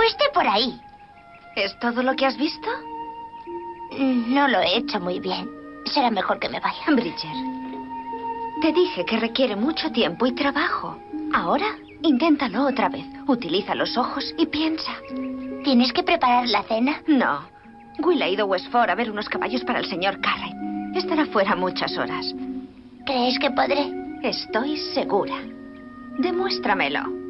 Fuiste por ahí. ¿Es todo lo que has visto? No lo he hecho muy bien. Será mejor que me vaya. Bridger, te dije que requiere mucho tiempo y trabajo. Ahora, inténtalo otra vez. Utiliza los ojos y piensa. ¿Tienes que preparar la cena? No. Will ha ido a Westford a ver unos caballos para el señor Carrey. Estará fuera muchas horas. ¿Crees que podré? Estoy segura. Demuéstramelo.